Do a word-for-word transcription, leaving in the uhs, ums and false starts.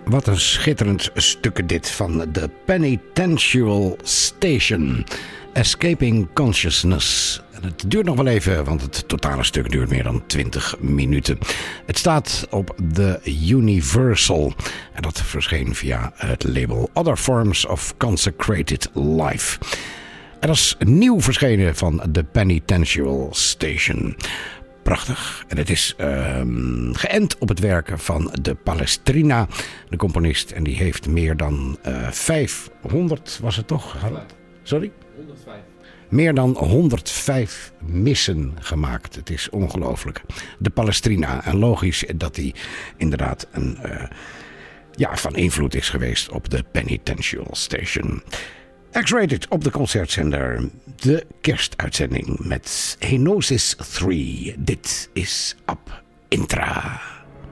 Wat een schitterend stuk dit van The Penitential Station. Escaping Consciousness. En het duurt nog wel even, want het totale stuk duurt meer dan twintig minuten. Het staat op The Universal. En dat verscheen via het label Other Forms of Consecrated Life. En dat is nieuw verschenen van The Penitential Station. Prachtig. En het is uh, geënt op het werken van de Palestrina, de componist. En die heeft meer dan uh, vijfhonderd, was het toch? Sorry? honderdvijf. Meer dan honderdvijf missen gemaakt. Het is ongelooflijk. De Palestrina. En logisch dat die inderdaad een, uh, ja, van invloed is geweest op de Penitential Station. X-Rated op de concertzender. De kerstuitzending met Henosis drie. Dit is Ab Intra.